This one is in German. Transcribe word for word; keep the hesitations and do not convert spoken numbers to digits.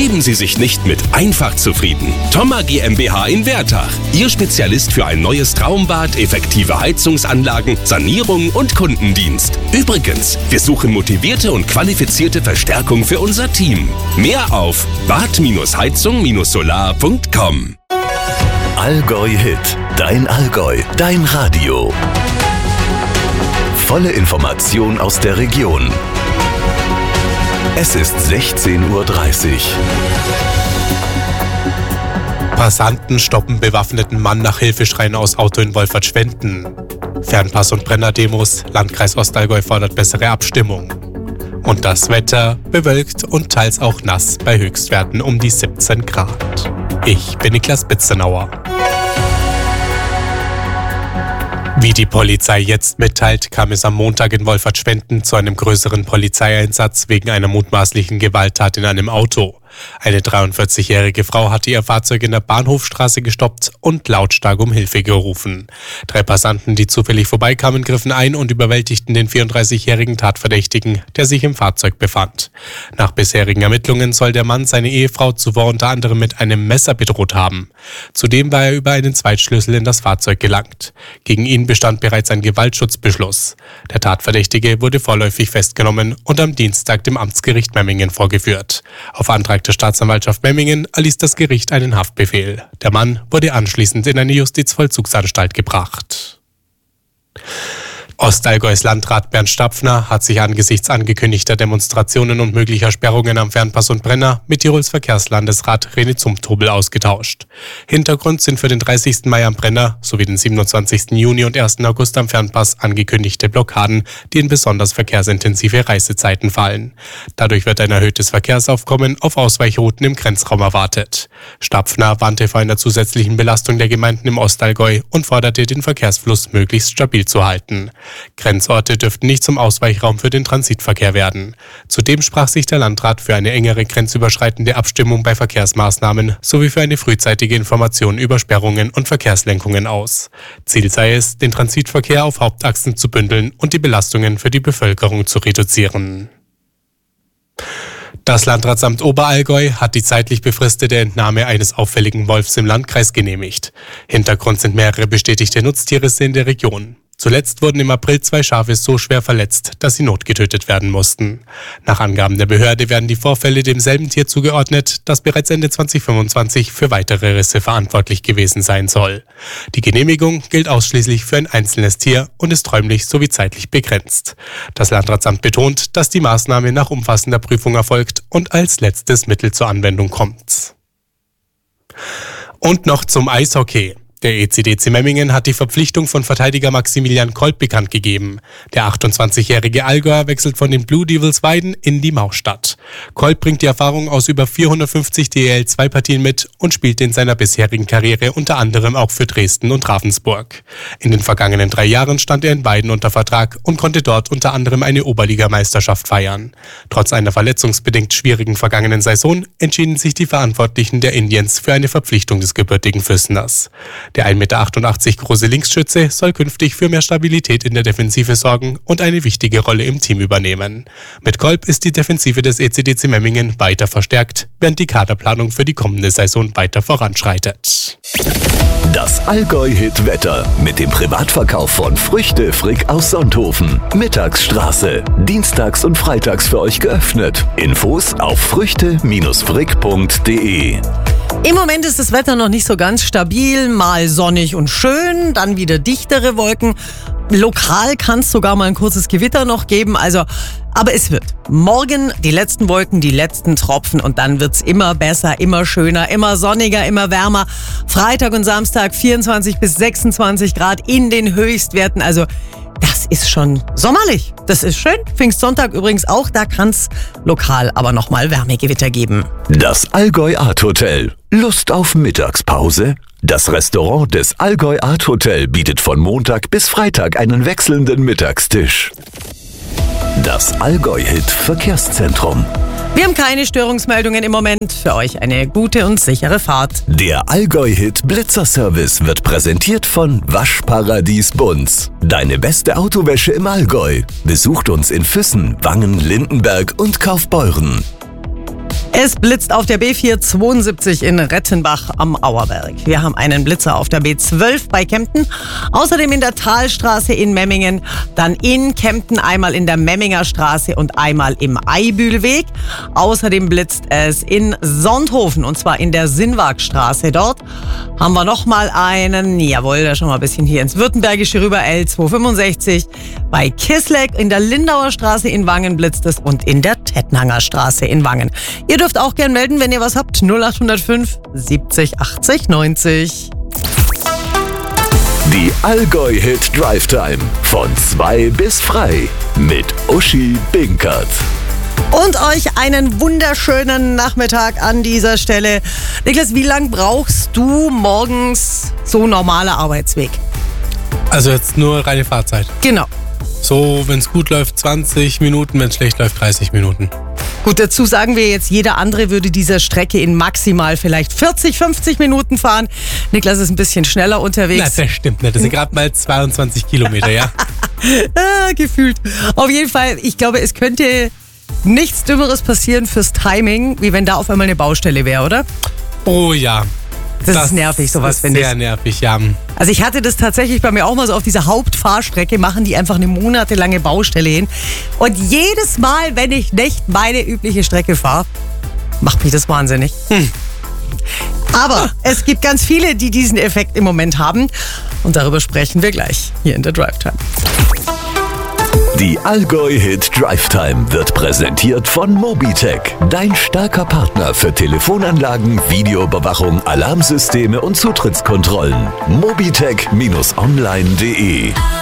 Geben Sie sich nicht mit einfach zufrieden. Thoma GmbH in Wertach. Ihr Spezialist für ein neues Traumbad, effektive Heizungsanlagen, Sanierung und Kundendienst. Übrigens, wir suchen motivierte und qualifizierte Verstärkung für unser Team. Mehr auf bad heizung solar punkt com. Allgäu Hit. Dein Allgäu. Dein Radio. Volle Information aus der Region. Es ist sechzehn Uhr dreißig. Passanten stoppen bewaffneten Mann nach Hilfeschreien aus Auto in Wolfertschwenden. Fernpass- und Brenner-Demos, Landkreis Ostallgäu fordert bessere Abstimmung. Und das Wetter bewölkt und teils auch nass bei Höchstwerten um die siebzehn Grad. Ich bin Niklas Bitzenauer. Wie die Polizei jetzt mitteilt, kam es am Montag in Wolfertschwenden zu einem größeren Polizeieinsatz wegen einer mutmaßlichen Gewalttat in einem Auto. Eine dreiundvierzigjährige Frau hatte ihr Fahrzeug in der Bahnhofstraße gestoppt und lautstark um Hilfe gerufen. Drei Passanten, die zufällig vorbeikamen, griffen ein und überwältigten den vierunddreißigjährigen Tatverdächtigen, der sich im Fahrzeug befand. Nach bisherigen Ermittlungen soll der Mann seine Ehefrau zuvor unter anderem mit einem Messer bedroht haben. Zudem war er über einen Zweitschlüssel in das Fahrzeug gelangt. Gegen ihn bestand bereits ein Gewaltschutzbeschluss. Der Tatverdächtige wurde vorläufig festgenommen und am Dienstag dem Amtsgericht Memmingen vorgeführt. Auf Antrag der Staatsanwaltschaft Memmingen erließ das Gericht einen Haftbefehl. Der Mann wurde anschließend in eine Justizvollzugsanstalt gebracht. Ostallgäus Landrat Bernd Stapfner hat sich angesichts angekündigter Demonstrationen und möglicher Sperrungen am Fernpass und Brenner mit Tirols Verkehrslandesrat René Zumtobel ausgetauscht. Hintergrund sind für den dreißigsten Mai am Brenner sowie den siebenundzwanzigsten Juni und ersten August am Fernpass angekündigte Blockaden, die in besonders verkehrsintensive Reisezeiten fallen. Dadurch wird ein erhöhtes Verkehrsaufkommen auf Ausweichrouten im Grenzraum erwartet. Stapfner warnte vor einer zusätzlichen Belastung der Gemeinden im Ostallgäu und forderte, den Verkehrsfluss möglichst stabil zu halten. Grenzorte dürften nicht zum Ausweichraum für den Transitverkehr werden. Zudem sprach sich der Landrat für eine engere grenzüberschreitende Abstimmung bei Verkehrsmaßnahmen sowie für eine frühzeitige Information über Sperrungen und Verkehrslenkungen aus. Ziel sei es, den Transitverkehr auf Hauptachsen zu bündeln und die Belastungen für die Bevölkerung zu reduzieren. Das Landratsamt Oberallgäu hat die zeitlich befristete Entnahme eines auffälligen Wolfs im Landkreis genehmigt. Hintergrund sind mehrere bestätigte Nutztierrisse in der Region. Zuletzt wurden im April zwei Schafe so schwer verletzt, dass sie notgetötet werden mussten. Nach Angaben der Behörde werden die Vorfälle demselben Tier zugeordnet, das bereits Ende zweitausendfünfundzwanzig für weitere Risse verantwortlich gewesen sein soll. Die Genehmigung gilt ausschließlich für ein einzelnes Tier und ist räumlich sowie zeitlich begrenzt. Das Landratsamt betont, dass die Maßnahme nach umfassender Prüfung erfolgt und als letztes Mittel zur Anwendung kommt. Und noch zum Eishockey. Der E C D C Memmingen hat die Verpflichtung von Verteidiger Maximilian Kolb bekannt gegeben. Der achtundzwanzigjährige Allgäuer wechselt von den Blue Devils Weiden in die Maustadt. Kolb bringt die Erfahrung aus über vierhundertfünfzig D E L zwei Partien mit und spielte in seiner bisherigen Karriere unter anderem auch für Dresden und Ravensburg. In den vergangenen drei Jahren stand er in Weiden unter Vertrag und konnte dort unter anderem eine Oberligameisterschaft feiern. Trotz einer verletzungsbedingt schwierigen vergangenen Saison entschieden sich die Verantwortlichen der Indians für eine Verpflichtung des gebürtigen Füsseners. Der ein Meter achtundachtzig große Linksschütze soll künftig für mehr Stabilität in der Defensive sorgen und eine wichtige Rolle im Team übernehmen. Mit Kolb ist die Defensive des E C D C Memmingen weiter verstärkt, während die Kaderplanung für die kommende Saison weiter voranschreitet. Das Allgäu-Hit-Wetter mit dem Privatverkauf von Früchte Frick aus Sonthofen. Mittagsstraße. Dienstags und freitags für euch geöffnet. Infos auf früchte frick punkt de. Im Moment ist das Wetter noch nicht so ganz stabil, mal sonnig und schön, dann wieder dichtere Wolken. Lokal kann es sogar mal ein kurzes Gewitter noch geben, also, aber es wird. Morgen die letzten Wolken, die letzten Tropfen und dann wird's immer besser, immer schöner, immer sonniger, immer wärmer. Freitag und Samstag vierundzwanzig bis sechsundzwanzig Grad in den Höchstwerten, also das ist schon sommerlich. Das ist schön. Pfingstsonntag übrigens auch, da kann's lokal aber nochmal Wärmegewitter geben. Das Allgäu Art Hotel. Lust auf Mittagspause? Das Restaurant des Allgäu Art Hotel bietet von Montag bis Freitag einen wechselnden Mittagstisch. Das Allgäu-Hit Verkehrszentrum. Wir haben keine Störungsmeldungen im Moment. Für euch eine gute und sichere Fahrt. Der Allgäu-Hit Blitzerservice wird präsentiert von Waschparadies Bunz. Deine beste Autowäsche im Allgäu. Besucht uns in Füssen, Wangen, Lindenberg und Kaufbeuren. Es Es blitzt auf der B vierhundertzweiundsiebzig in Rettenbach am Auerberg. Wir haben einen Blitzer auf der B zwölf bei Kempten. Außerdem in der Talstraße in Memmingen. Dann in Kempten einmal in der Memminger Straße und einmal im Eibühlweg. Außerdem blitzt es in Sonthofen und zwar in der Sinnwagstraße. Dort haben wir nochmal einen, jawohl, da schon mal ein bisschen hier ins Württembergische rüber, L zweihundertfünfundsechzig. Bei Kisleck in der Lindauer Straße in Wangen blitzt es und in der Tettnanger Straße in Wangen. Ihr dürft auch gern melden, wenn ihr was habt. null acht null fünf siebzig achtzig neunzig. Die Allgäu-Hit Drive Time von zwei bis frei mit Uschi Binkert. Und euch einen wunderschönen Nachmittag an dieser Stelle. Niklas, wie lang brauchst du morgens so normaler Arbeitsweg? Also jetzt nur reine Fahrzeit. Genau. So, wenn es gut läuft, zwanzig Minuten, wenn es schlecht läuft, dreißig Minuten. Gut, dazu sagen wir jetzt, jeder andere würde diese Strecke in maximal vielleicht vierzig, fünfzig Minuten fahren. Niklas ist ein bisschen schneller unterwegs. Na, das stimmt nicht. Das sind gerade mal zweiundzwanzig Kilometer, ja. ah, gefühlt. Auf jeden Fall, ich glaube, es könnte nichts Dümmeres passieren fürs Timing, wie wenn da auf einmal eine Baustelle wäre, oder? Oh ja. Das, das ist nervig, sowas, finde ich. Sehr nervig, ja. Also ich hatte das tatsächlich bei mir auch mal so auf dieser Hauptfahrstrecke, machen die einfach eine monatelange Baustelle hin. Und jedes Mal, wenn ich nicht meine übliche Strecke fahre, macht mich das wahnsinnig. Hm. Aber es gibt ganz viele, die diesen Effekt im Moment haben. Und darüber sprechen wir gleich hier in der Drive Time. Die Allgäu-Hit Drive Time wird präsentiert von Mobitech, dein starker Partner für Telefonanlagen, Videoüberwachung, Alarmsysteme und Zutrittskontrollen. mobitech Bindestrich online punkt de